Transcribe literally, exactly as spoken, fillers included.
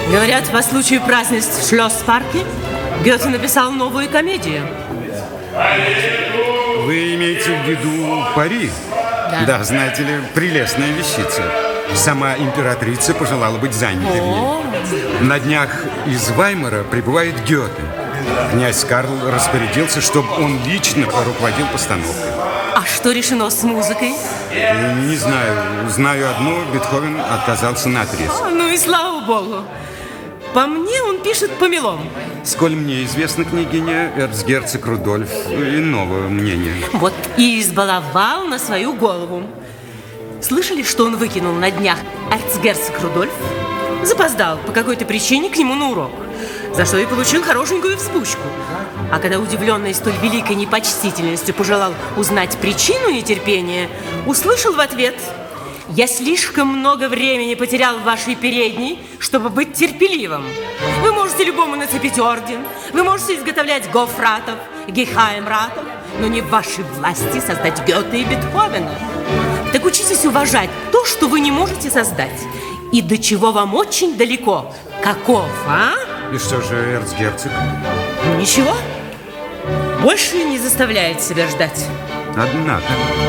Говорят, по случаю празднеств в Шлёсс-парке Гёте написал новую комедию. Вы имеете в виду Пари? Да. Да, знаете ли, прелестная вещица. Сама императрица пожелала быть занятой в ней. На днях из Ваймара прибывает Гёте. Князь Карл распорядился, чтобы он лично руководил постановкой. А что решено с музыкой? Не знаю. Знаю одно, Бетховен отказался наотрез. О, ну и слава богу. По мне он пишет помелом. Сколь мне известно, княгиня, эрцгерцог Рудольф иного мнения. Вот и избаловал на свою голову. Слышали, что он выкинул на днях эрцгерцог Рудольф? Запоздал по какой-то причине к нему на урок, за что и получил хорошенькую взбучку. А когда удивленный столь великой непочтительностью пожелал узнать причину нетерпения, услышал в ответ: «Я слишком много времени потерял в вашей передней, чтобы быть терпеливым. Вы можете любому нацепить орден, вы можете изготовлять гофратов, гейхаймратов, но не в вашей власти создать Гёте и Бетховена. Так учитесь уважать то, что вы не можете создать, и до чего вам очень далеко. Каков, а?» И что же эрцгерцог? Ничего. Больше не заставляет себя ждать. Однако...